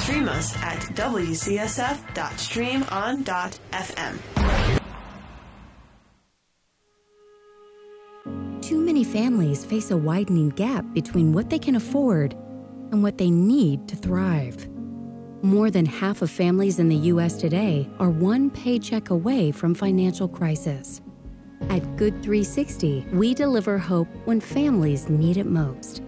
Stream us at wcsf.streamon.fm. Too many families face a widening gap between what they can afford and what they need to thrive. More than half of families in the U.S. today are one paycheck away from financial crisis. At Good 360, we deliver hope when families need it most.